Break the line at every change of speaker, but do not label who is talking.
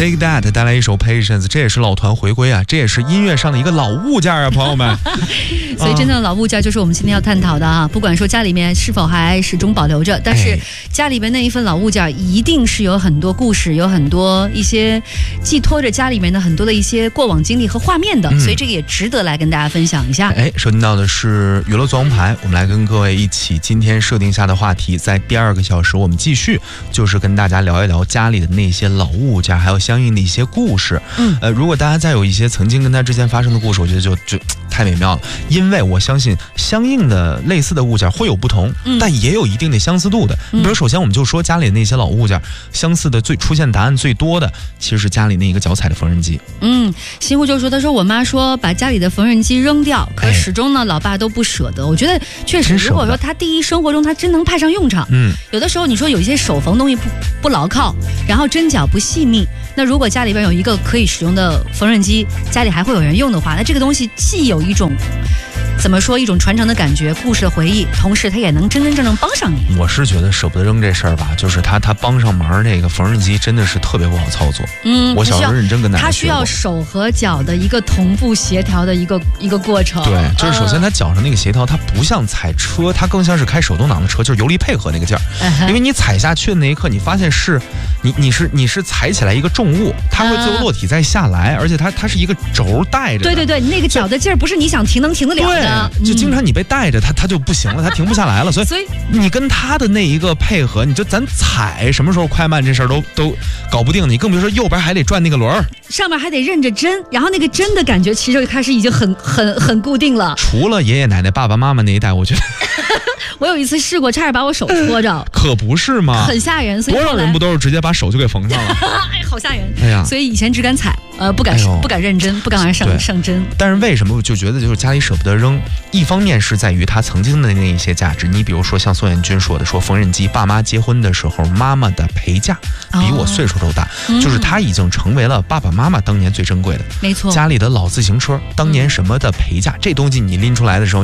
Take That 带来一首 Patience， 这也是老团回归啊，这也是音乐上的一个老物件啊，朋友们。
所以真正的老物件就是我们今天要探讨的啊，不管说家里面是否还始终保留着，但是家里面那一份老物件一定是有很多故事，有很多一些寄托着家里面的很多的一些过往经历和画面的，所以这个也值得来跟大家分享一下。
收听到的是娱乐座王牌，我们来跟各位一起今天设定下的话题，在第2个小时我们继续就是跟大家聊一聊家里的那些老物件，还有相应的一些故事。如果大家再有一些曾经跟他之间发生的故事，我觉得就太美妙了，因为我相信相应的类似的物件会有不同，但也有一定的相似度的。比如首先我们就说家里的那些老物件，相似的出现答案最多的其实是家里那一个脚踩的缝纫机。
新户就说，他说我妈说把家里的缝纫机扔掉，可始终呢老爸都不舍得。我觉得确实，如果说他第一生活中他真能派上用场，有的时候你说有一些手缝东西不牢靠，然后针脚不细密，那如果家里边有一个可以使用的缝纫机，家里还会有人用的话，那这个东西既有一种怎么说一种传承的感觉，故事的回忆，同时它也能真真正正帮上你。
我是觉得舍不得扔这事儿吧，就是他帮上忙，那个缝纫机真的是特别不好操作。我小时候认真跟奶奶学过，
它需要手和脚的一个同步协调的一个过程。
对，就是首先他脚上那个协调，它不像踩车，它更像是开手动挡的车，就是油力配合那个劲儿。因为你踩下去的那一刻，你发现是你是踩起来一个重物，它会最后落体再下来，而且它是一个轴带着的。
对，那个脚的劲儿不是你想停能停得了的。
就经常你被带着它就不行了，它停不下来了，所以你跟它的那一个配合，你就咱踩什么时候快慢这事儿都搞不定，你更别说右边还得转那个轮儿，
上面还得认着针，然后那个针的感觉其实就开始已经很固定了。
除了爷爷奶奶爸爸妈妈那一代，我觉得
我有一次试过，差点把我手戳着，
可不是吗？
很吓人。所以
多少人不都是直接把手就给缝上了？
好吓人！
哎呀，
所以以前只敢踩，不敢认真，不敢往上针。
但是为什么我就觉得就是家里舍不得扔？一方面是在于他曾经的那一些价值，你比如说像宋彦军说的，说缝纫机，爸妈结婚的时候妈妈的陪嫁比我岁数都大，就是他已经成为了爸爸妈妈当年最珍贵的。
没错，
家里的老自行车，当年什么的陪嫁，这东西你拎出来的时候。